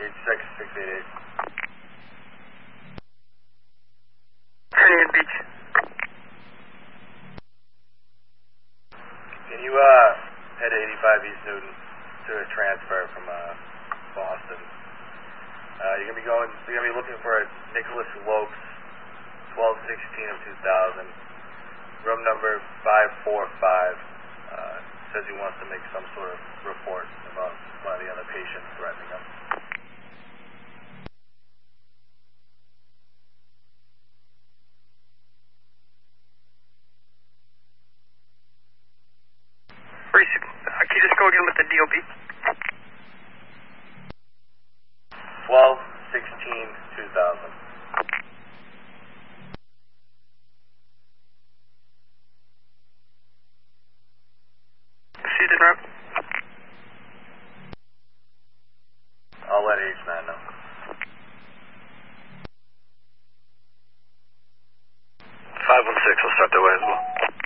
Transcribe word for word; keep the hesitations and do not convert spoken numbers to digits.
six six eight eight. Trinity Beach. Can you uh head to eighty-five East Newton to a transfer from uh Boston? Uh, you're gonna be going. You're gonna be looking for a Nicholas Lopes, twelve sixteen of two thousand, room number five four five. Uh, says he wants to make some sort of report about one of the other patients threatening him. Reese, uh, can you just go again with the D O B? twelve sixteen two thousand. Seated rep. I'll let H nine know. five one six, I'll start that way as well.